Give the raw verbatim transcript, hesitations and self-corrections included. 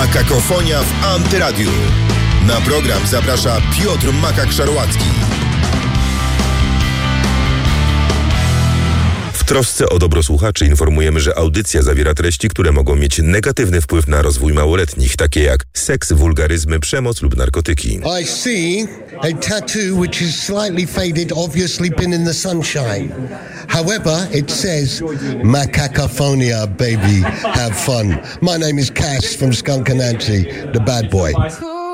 Makakofonia w Antyradiu. Na program zaprasza Piotr Makak-Szarłacki. W trosce o dobro słuchaczy informujemy, że audycja zawiera treści, które mogą mieć negatywny wpływ na rozwój małoletnich, takie jak seks, wulgaryzmy, przemoc lub narkotyki. I see a tattoo which is slightly faded, obviously been in the sunshine. However, it says Makakofonia, baby, have fun. My name is Cass from Skunk Anansi, the bad boy.